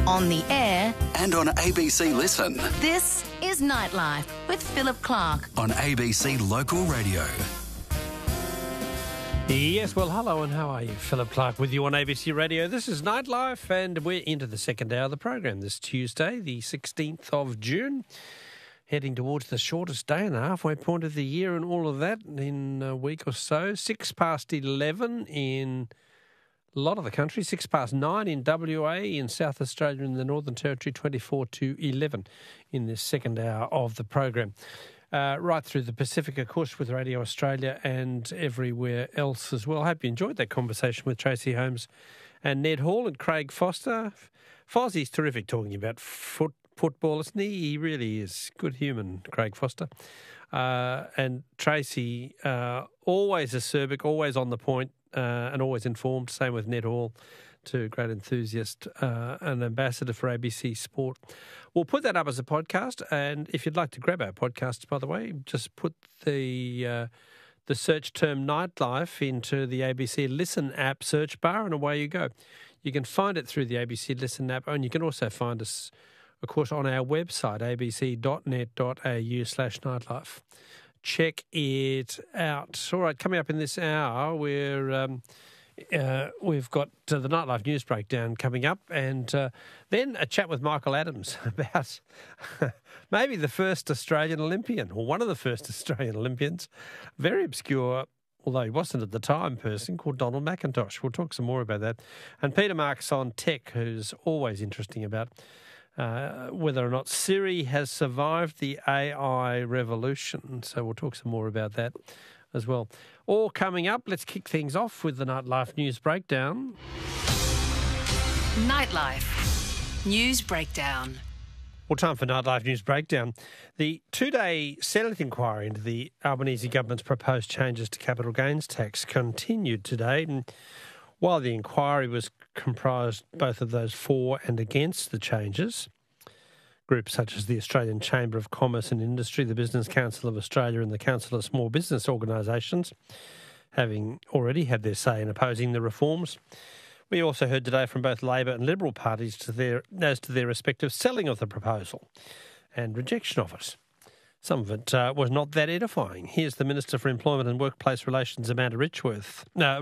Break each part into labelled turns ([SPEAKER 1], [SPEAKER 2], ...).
[SPEAKER 1] on the air,
[SPEAKER 2] and on ABC Listen.
[SPEAKER 1] this is Nightlife with Philip Clark.
[SPEAKER 2] On ABC Local Radio.
[SPEAKER 3] Yes, well, hello and how are you? Philip Clark with you on ABC Radio. This is Nightlife and we're into the second hour of the program this Tuesday, the 16th of June, heading towards the shortest day and the halfway point of the year and all of that in a week or so. 11:06 in a lot of the country, 9:06 in WA, in South Australia and the Northern Territory, 11:24 in this second hour of the program. Right through the Pacific, of course, with Radio Australia and everywhere else as well. I hope you enjoyed that conversation with Tracy Holmes and Ned Hall and Craig Foster. Fozzie's terrific talking about football, isn't he? He really is. Good human, Craig Foster. And Tracy, always acerbic, always on the point and always informed. Same with Ned Hall, too, great enthusiast and ambassador for ABC Sport. We'll put that up as a podcast, and if you'd like to grab our podcasts, by the way, just put the search term Nightlife into the ABC Listen app search bar, and away you go. You can find it through the ABC Listen app, and you can also find us, of course, on our website, abc.net.au/nightlife. Check it out. All right, coming up in this hour, we've got the Nightlife News Breakdown coming up, and then a chat with Michael Adams about maybe the first Australian Olympian, or one of the first Australian Olympians, very obscure, although he wasn't at the time, person called Donald McIntosh. We'll talk some more about that. And Peter Marks on tech, who's always interesting about whether or not Siri has survived the AI revolution. So we'll talk some more about that as well. All coming up, let's kick things off with the Nightlife News Breakdown.
[SPEAKER 1] Nightlife News Breakdown.
[SPEAKER 3] Well, time for Nightlife News Breakdown. The two-day Senate inquiry into the Albanese government's proposed changes to capital gains tax continued today. And while the inquiry was comprised both of those for and against the changes, groups such as the Australian Chamber of Commerce and Industry, the Business Council of Australia and the Council of Small Business Organisations, having already had their say in opposing the reforms. We also heard today from both Labor and Liberal parties as to their respective selling of the proposal and rejection of it. Some of it was not that edifying. Here's the Minister for Employment and Workplace Relations, Amanda Rishworth,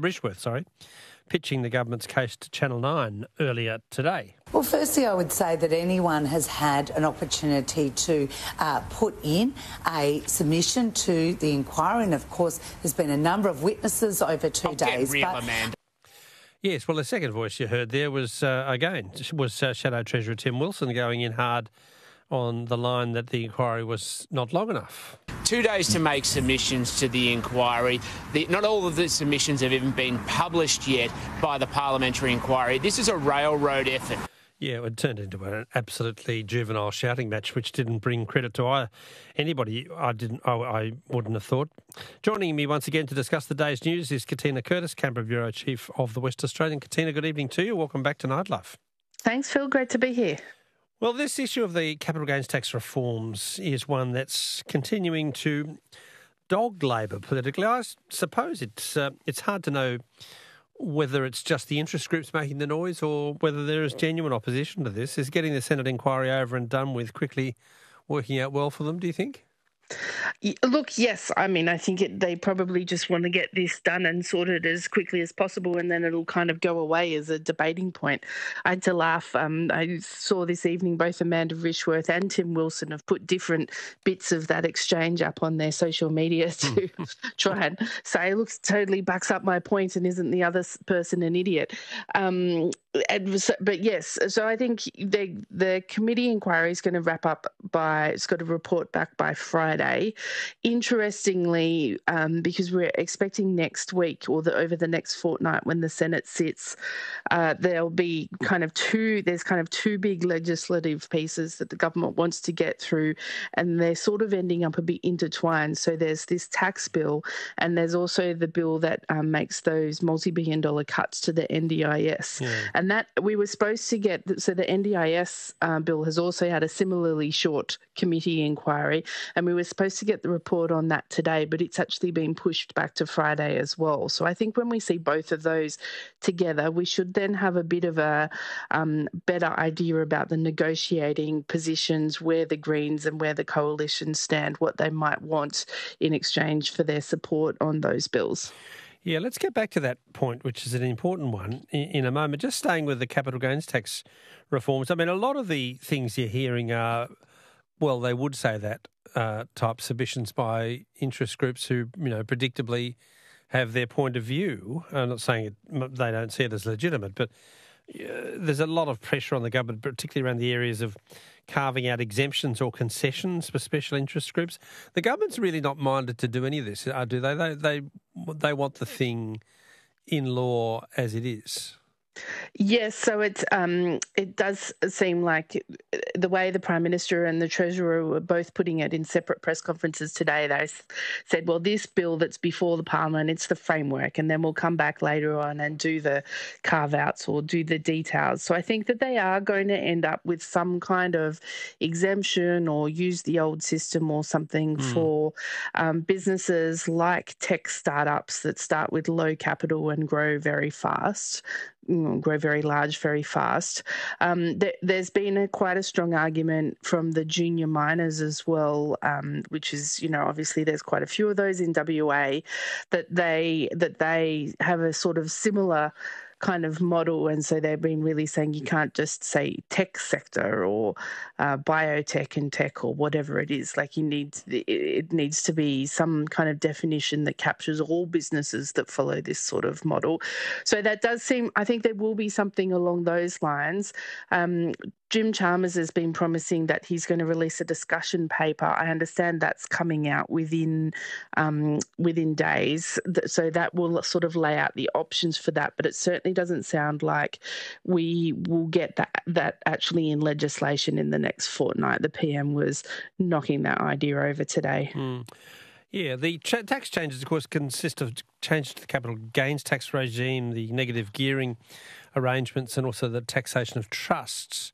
[SPEAKER 3] pitching the government's case to Channel 9 earlier today.
[SPEAKER 4] Well, firstly, I would say that anyone has had an opportunity to put in a submission to the inquiry, and of course there's been a number of witnesses over 2 days.
[SPEAKER 5] Get real, Amanda.
[SPEAKER 3] Yes, well, the second voice you heard there was, Shadow Treasurer Tim Wilson going in hard on the line that the inquiry was not long enough.
[SPEAKER 5] 2 days to make submissions to the inquiry. Not all of the submissions have even been published yet by the parliamentary inquiry. This is a railroad effort.
[SPEAKER 3] Yeah, it turned into an absolutely juvenile shouting match, which didn't bring credit to anybody. I wouldn't have thought. Joining me once again to discuss the day's news is Katina Curtis, Canberra Bureau Chief of the West Australian. Katina, good evening to you. Welcome back to Nightlife.
[SPEAKER 6] Thanks, Phil. Great to be here.
[SPEAKER 3] Well, this issue of the capital gains tax reforms is one that's continuing to dog Labor politically. I suppose it's hard to know whether it's just the interest groups making the noise or whether there is genuine opposition to this. Is getting the Senate inquiry over and done with quickly working out well for them, do you think?
[SPEAKER 6] Look, yes. I mean, I think they probably just want to get this done and sorted as quickly as possible, and then it'll kind of go away as a debating point. I had to laugh. I saw this evening both Amanda Rishworth and Tim Wilson have put different bits of that exchange up on their social media to try and say, look, totally backs up my point and isn't the other person an idiot. But yes, so I think the committee inquiry is going to wrap up it's got to report back by Friday. Interestingly, because we're expecting next week or over the next fortnight when the Senate sits, there'll be there's two big legislative pieces that the government wants to get through, and they're sort of ending up a bit intertwined. So there's this tax bill, and there's also the bill that makes those multi-billion-dollar cuts to the NDIS.
[SPEAKER 3] Yeah.
[SPEAKER 6] And And that we were supposed to get, so the NDIS bill has also had a similarly short committee inquiry, and we were supposed to get the report on that today, but it's actually been pushed back to Friday as well. So I think when we see both of those together, we should then have a bit of a better idea about the negotiating positions, where the Greens and where the coalition stand, what they might want in exchange for their support on those bills.
[SPEAKER 3] Yeah, let's get back to that point, which is an important one, in a moment. Just staying with the capital gains tax reforms. I mean, a lot of the things you're hearing are, well, they would say that type submissions by interest groups who, predictably have their point of view. I'm not saying they don't see it as legitimate, but there's a lot of pressure on the government, particularly around the areas of carving out exemptions or concessions for special interest groups. The government's really not minded to do any of this, do they? They want the thing in law as it is.
[SPEAKER 6] Yes, so it does seem like the way the Prime Minister and the Treasurer were both putting it in separate press conferences today, they said, well, this bill that's before the Parliament, it's the framework, and then we'll come back later on and do the carve-outs or do the details. So I think that they are going to end up with some kind of exemption or use the old system or something for businesses like tech startups that start with low capital and grow very fast. Grow very large very fast. There's been quite a strong argument from the junior miners as well, which is, obviously there's quite a few of those in WA, that they have a sort of similar kind of model, and so they've been really saying you can't just say tech sector or biotech and tech or whatever it is. Like it needs to be some kind of definition that captures all businesses that follow this sort of model. So that does seem, I think there will be something along those lines. Jim Chalmers has been promising that he's going to release a discussion paper. I understand that's coming out within days. So that will sort of lay out the options for that. But it certainly doesn't sound like we will get that actually in legislation in the next fortnight. The PM was knocking that idea over today.
[SPEAKER 3] Yeah, the tax changes, of course, consist of changes to the capital gains tax regime, the negative gearing arrangements, and also the taxation of trusts.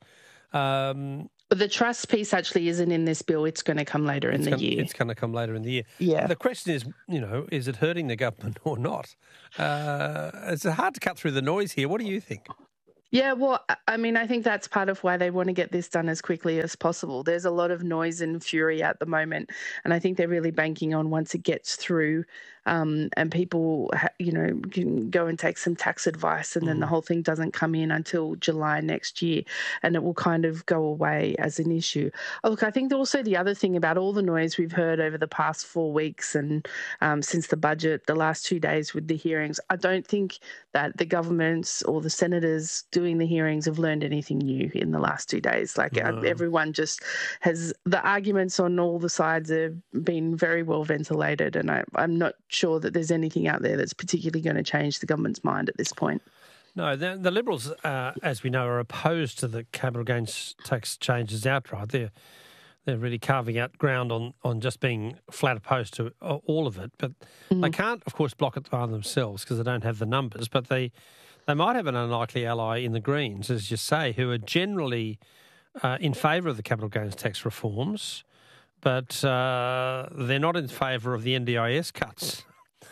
[SPEAKER 6] The trust piece actually isn't in this bill. It's going to come later in the year.
[SPEAKER 3] It's going to come later in the year.
[SPEAKER 6] Yeah.
[SPEAKER 3] The question is, is it hurting the government or not? It's hard to cut through the noise here. What do you think?
[SPEAKER 6] Yeah, well, I mean, I think that's part of why they want to get this done as quickly as possible. There's a lot of noise and fury at the moment, and I think they're really banking on once it gets through and people, can go and take some tax advice, and then the whole thing doesn't come in until July next year, and it will kind of go away as an issue. Look, I think also the other thing about all the noise we've heard over the past 4 weeks and since the budget, the last 2 days with the hearings, I don't think that the governments or the senators doing the hearings have learned anything new in the last 2 days. Everyone just has, the arguments on all the sides have been very well ventilated, and I'm not sure that there's anything out there that's particularly going to change the government's mind at this point.
[SPEAKER 3] No, the Liberals, as we know, are opposed to the capital gains tax changes outright. They're really carving out ground on just being flat opposed to all of it. But they can't, of course, block it by themselves because they don't have the numbers. But they might have an unlikely ally in the Greens, as you say, who are generally in favour of the capital gains tax reforms, but they're not in favour of the NDIS cuts,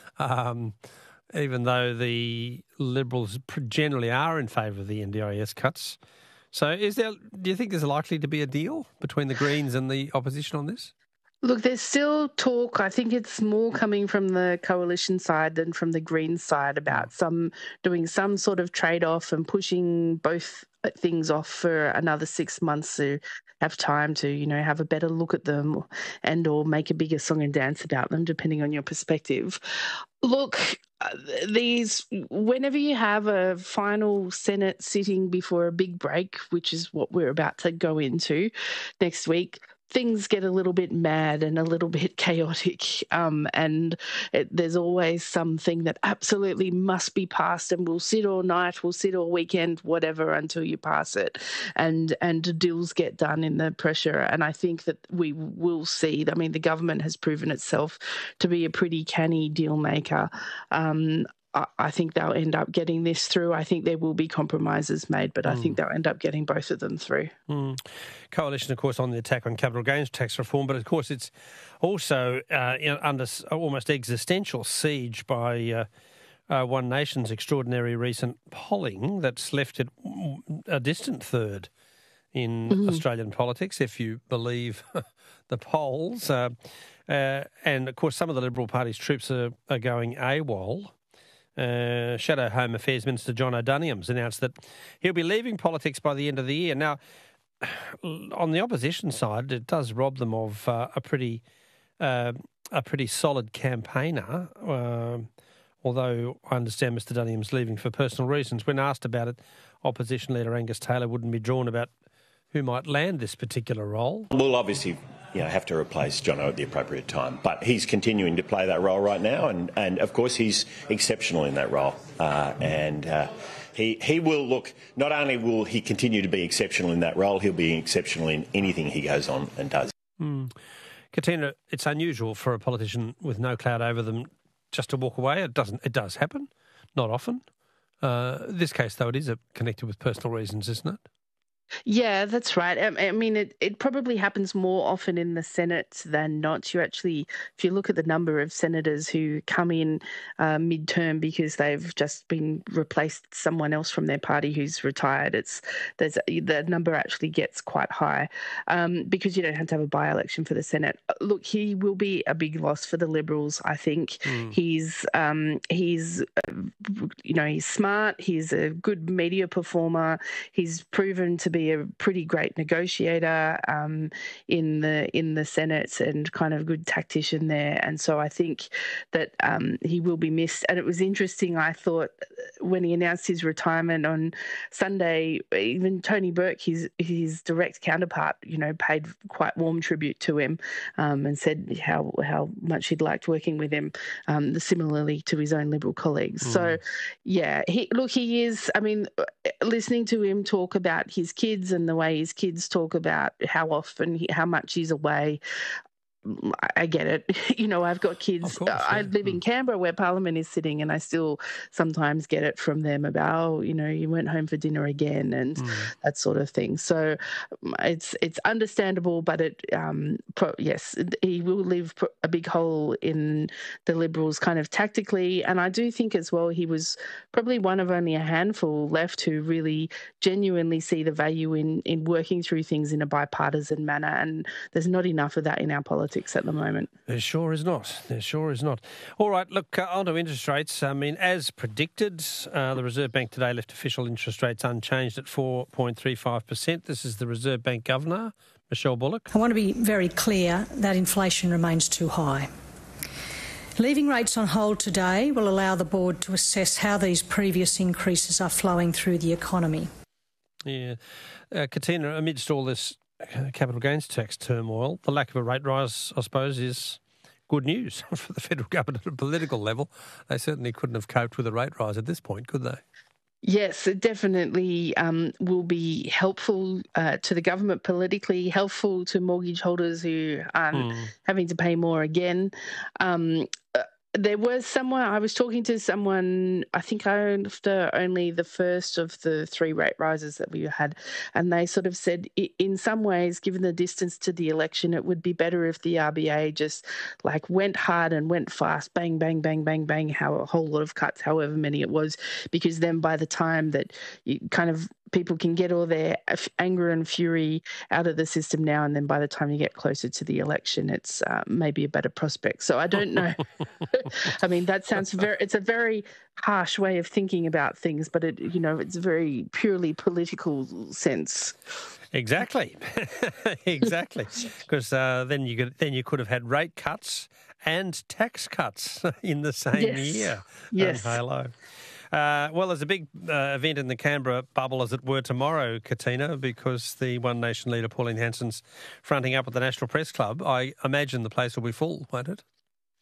[SPEAKER 3] even though the Liberals generally are in favour of the NDIS cuts. So do you think there's likely to be a deal between the Greens and the opposition on this?
[SPEAKER 6] Look, there's still talk. I think it's more coming from the coalition side than from the Greens side about doing some sort of trade-off and pushing both things off for another 6 months to have time to, have a better look at them and or make a bigger song and dance about them, depending on your perspective. Look, whenever you have a final Senate sitting before a big break, which is what we're about to go into next week, things get a little bit mad and a little bit chaotic, and there's always something that absolutely must be passed, and we'll sit all night, we'll sit all weekend, whatever, until you pass it, and deals get done in the pressure. And I think that we will see, the government has proven itself to be a pretty canny deal maker. I think they'll end up getting this through. I think there will be compromises made, but I think they'll end up getting both of them through.
[SPEAKER 3] Coalition, of course, on the attack on capital gains tax reform, but of course it's also under almost existential siege by One Nation's extraordinary recent polling that's left it a distant third in Australian politics, if you believe the polls. And, of course, some of the Liberal Party's troops are going AWOL. Shadow Home Affairs Minister John O'Doniam's announced that he'll be leaving politics by the end of the year. Now, on the opposition side, it does rob them of a pretty solid campaigner, although I understand Mr Duniam's leaving for personal reasons. When asked about it, opposition leader Angus Taylor wouldn't be drawn about who might land this particular role.
[SPEAKER 7] We'll obviously have to replace Jono at the appropriate time, but he's continuing to play that role right now, and of course he's exceptional in that role. He will look, not only will he continue to be exceptional in that role, he'll be exceptional in anything he goes on and does.
[SPEAKER 3] Katina, it's unusual for a politician with no cloud over them just to walk away. It does happen, not often. This case, though, it is connected with personal reasons, isn't it?
[SPEAKER 6] Yeah, that's right. I mean, it probably happens more often in the Senate than not. If you look at the number of senators who come in mid-term because they've just been replaced someone else from their party who's retired, the number actually gets quite high because you don't have to have a by-election for the Senate. Look, he will be a big loss for the Liberals, I think. He's smart. He's a good media performer. He's proven to be a pretty great negotiator in the Senate and kind of a good tactician there. And so I think that he will be missed. And it was interesting, I thought, when he announced his retirement on Sunday, even Tony Burke, his direct counterpart, paid quite warm tribute to him and said how much he'd liked working with him, similarly to his own Liberal colleagues. So, yeah, he is, I mean, listening to him talk about his kids and the way his kids talk about how often, how much he's away, I get it. I've got kids. Course, yeah. I live in Canberra where Parliament is sitting, and I still sometimes get it from them about, you went home for dinner again and that sort of thing. So it's understandable, but yes, he will leave a big hole in the Liberals kind of tactically. And I do think as well he was probably one of only a handful left who really genuinely see the value in working through things in a bipartisan manner. And there's not enough of that in our politics at the moment.
[SPEAKER 3] There sure is not. All right, look, on to interest rates. I mean, as predicted, the Reserve Bank today left official interest rates unchanged at 4.35%. This is the Reserve Bank Governor, Michelle Bullock.
[SPEAKER 8] I want to be very clear that inflation remains too high. Leaving rates on hold today will allow the board to assess how these previous increases are flowing through the economy. Yeah.
[SPEAKER 3] Katina, amidst all this capital gains tax turmoil, the lack of a rate rise, I suppose, is good news for the federal government at a political level. They certainly couldn't have coped with a rate rise at this point, could they?
[SPEAKER 6] Yes, it definitely will be helpful to the government politically, helpful to mortgage holders who are having to pay more again. There was someone, I was talking to someone, I think after only the first of the 3 rate rises that we had, and they sort of said, in some ways, given the distance to the election, it would be better if the RBA just went hard and went fast, bang, bang, bang, bang, bang, a whole lot of cuts, however many it was, because then by the time that you kind of people can get all their anger and fury out of the system now, and then by the time you get closer to the election, it's maybe a better prospect. So I don't know. I mean, that sounds it's a very harsh way of thinking about things, but it's a very purely political sense.
[SPEAKER 3] Exactly. Exactly. Because then you could have had rate cuts and tax cuts in the same year.
[SPEAKER 6] Yes.
[SPEAKER 3] Halo. Well, there's a big event in the Canberra bubble, as it were, tomorrow, Katina, because the One Nation leader, Pauline Hanson's fronting up at the National Press Club. I imagine the place will be full, won't it?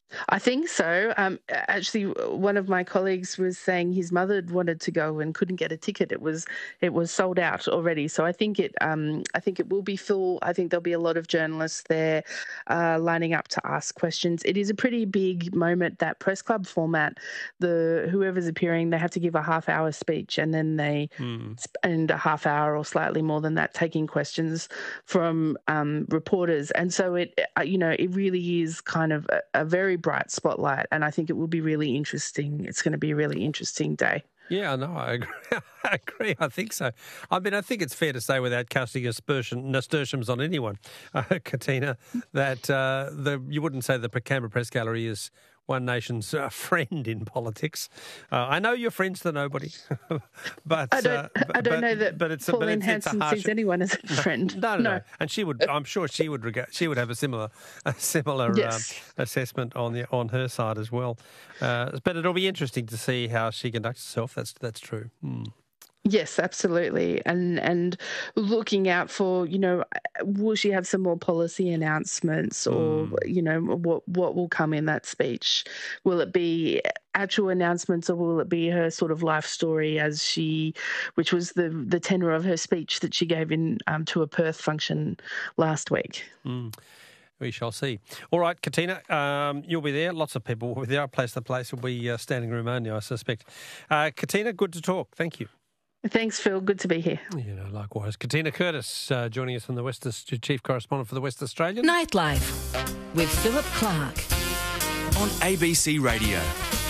[SPEAKER 6] I think so. Actually, one of my colleagues was saying his mother wanted to go and couldn't get a ticket. It was sold out already. So I think it will be full. I think there'll be a lot of journalists there lining up to ask questions. It is a pretty big moment, that press club format. Whoever's appearing, they have to give a half-hour speech, and then they spend a half hour or slightly more than that taking questions from reporters. And so it really is kind of a very bright spotlight, and I think it will be really interesting. It's going to be a really interesting day.
[SPEAKER 3] Yeah, no, I agree. I agree. I think so. I mean, I think it's fair to say, without casting nasturtiums on anyone, Katina, that you wouldn't say the Canberra Press Gallery is One Nation's friend in politics. I know you're friends to nobody, but I
[SPEAKER 6] don't know that Pauline Hanson sees anyone as a friend.
[SPEAKER 3] No. And she would. I'm sure she would have a similar
[SPEAKER 6] yes.
[SPEAKER 3] Assessment on her side as well. But it'll be interesting to see how she conducts herself. That's true.
[SPEAKER 6] Yes, absolutely. And looking out for, will she have some more policy announcements, or, what will come in that speech? Will it be actual announcements, or will it be her sort of life story which was the tenor of her speech that she gave in to a Perth function last week?
[SPEAKER 3] We shall see. All right, Katina, you'll be there. Lots of people will be there. Place to place will be standing room only, I suspect. Katina, good to talk. Thank you.
[SPEAKER 6] Thanks, Phil. Good to be here.
[SPEAKER 3] Likewise. Katina Curtis joining us from the Chief Correspondent for the West Australian.
[SPEAKER 1] Nightlife with Philip Clark.
[SPEAKER 2] On ABC Radio.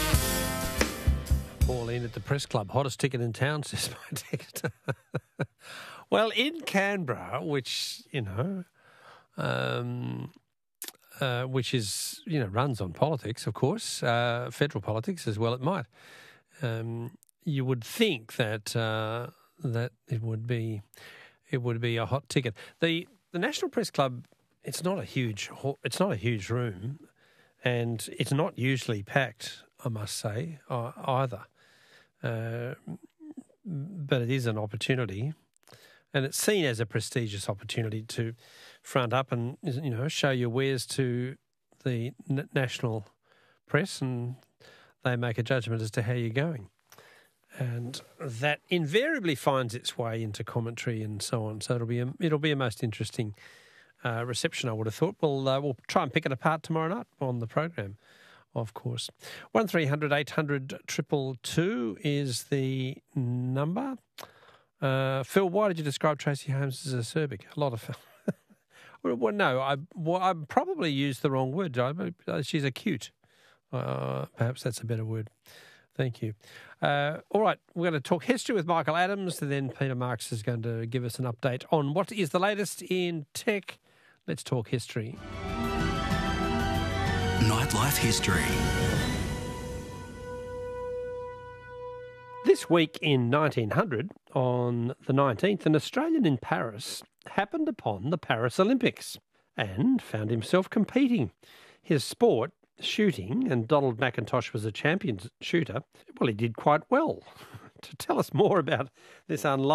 [SPEAKER 3] Pauline at the Press Club. Hottest ticket in town, says my ticket. Well, in Canberra, which, which is, runs on politics, of course, federal politics as well it might. You would think that it would be a hot ticket. The National Press Club, it's not a huge room, and it's not usually packed, I must say, either. But it is an opportunity, and it's seen as a prestigious opportunity to front up and show your wares to the national press, and they make a judgment as to how you're going. And that invariably finds its way into commentary and so on. So it'll be a most interesting reception, I would have thought. We'll try and pick it apart tomorrow night on the program, of course. 1300 800 222 is the number. Phil, why did you describe Tracy Holmes as acerbic? A lot of. Well, no, I probably used the wrong word. She's acute. Perhaps that's a better word. Thank you. All right, we're going to talk history with Michael Adams, and then Peter Marks is going to give us an update on what is the latest in tech. Let's talk history.
[SPEAKER 2] Nightlife history.
[SPEAKER 3] This week in 1900, on the 19th, an Australian in Paris happened upon the Paris Olympics and found himself competing. His sport, shooting, and Donald McIntosh was a champion shooter. Well, he did quite well. To tell us more about this unlikely